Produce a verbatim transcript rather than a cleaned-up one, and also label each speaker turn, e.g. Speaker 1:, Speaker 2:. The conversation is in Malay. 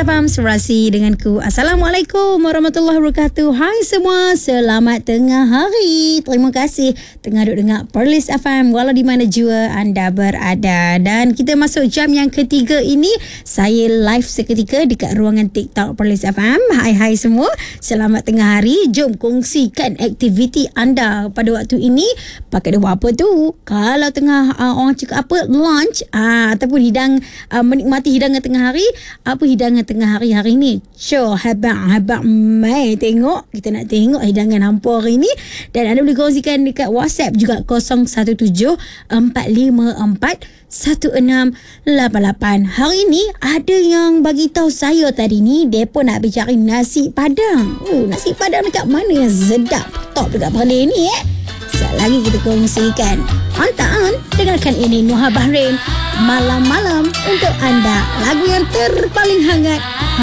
Speaker 1: F M Serasi denganku. Assalamualaikum warahmatullahi wabarakatuh. Hai semua, selamat tengah hari. Terima kasih tengah duk dengar Perlis F M walau di mana jua anda berada. Dan kita masuk jam yang ketiga ini. Saya live seketika dekat ruangan TikTok Perlis F M. Hai hai semua, selamat tengah hari. Jom kongsikan aktiviti anda pada waktu ini. Pakai dia buat apa tu? Kalau tengah uh, orang cakap apa, lunch uh, ataupun hidang uh, menikmati hidangan tengah hari. Apa hidangan tengah hari hari ni? Sure, habang-habang mai tengok. Kita nak tengok hidangan hampa hari ni. Dan anda boleh kongsikan dekat WhatsApp juga kosong satu tujuh empat lima empat satu enam lapan lapan. Hari ni ada yang bagi tahu saya tadi ni depa nak bercari nasi padang. Oh, nasi padang dekat mana yang sedap? Top dekat Perlis ni eh. Sekejap lagi kita kongsikan. On tak on? Dengarkan ini Nuha Bahrain malam-malam untuk anda. Lagu yang terpaling hangat